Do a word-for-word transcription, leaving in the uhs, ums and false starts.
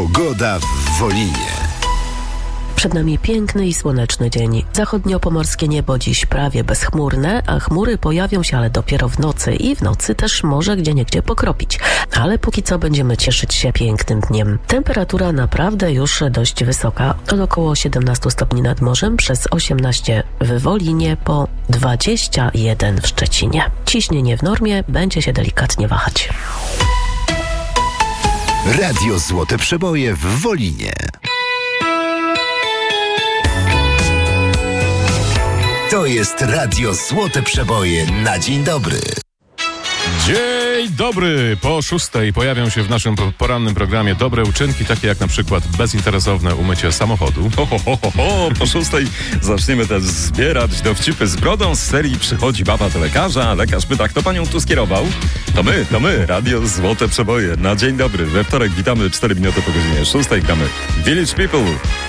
Pogoda w Wolinie. Przed nami piękny i słoneczny dzień. Zachodniopomorskie niebo dziś prawie bezchmurne, a chmury pojawią się ale dopiero w nocy i w nocy też może gdzieniegdzie pokropić. Ale póki co będziemy cieszyć się pięknym dniem. Temperatura naprawdę już dość wysoka. Od około siedemnaście stopni nad morzem, przez osiemnaście w Wolinie, po dwadzieścia jeden w Szczecinie. Ciśnienie w normie, będzie się delikatnie wahać. Radio Złote Przeboje w Wolinie. To jest Radio Złote Przeboje na dzień dobry. Dzień dobry! Po szóstej pojawią się w naszym porannym programie dobre uczynki, takie jak na przykład bezinteresowne umycie samochodu. Ho, ho, ho, ho, ho. Po szóstej zaczniemy też zbierać dowcipy z brodą z serii Przychodzi baba do lekarza, a lekarz pyta, kto panią tu skierował? To my, to my, Radio Złote Przeboje na dzień dobry. We wtorek witamy cztery minuty po godzinie szóstej, gramy Village People.